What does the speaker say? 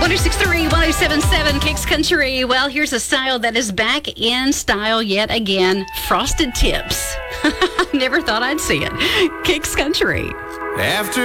1063, 1077 Kicks Country. Well, here's a style that is back in style yet again. Frosted tips. Never thought I'd see it. Kicks Country. After